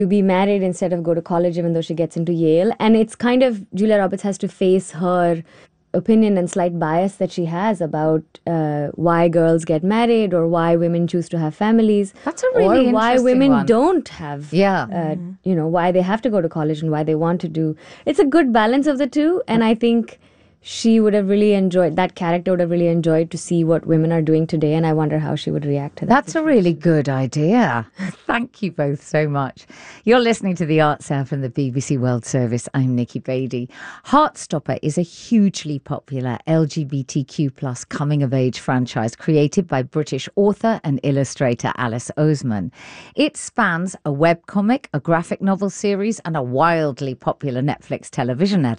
to be married instead of go to college, even though she gets into Yale. And it's kind of Julia Roberts has to face her opinion and slight bias that she has about why girls get married or why women choose to have families. That's a really or why interesting women one. don't have, why they have to go to college and why they want to do. It's a good balance of the two. And I think she would have really enjoyed, that character would have really enjoyed to see what women are doing today. And I wonder how she would react to that. That's a really good idea. Thank you both so much. You're listening to The Arts Hour from the BBC World Service. I'm Nikki Beattie. Heartstopper is a hugely popular LGBTQ plus coming of age franchise created by British author and illustrator Alice Oseman. It spans a webcomic, a graphic novel series and a wildly popular Netflix television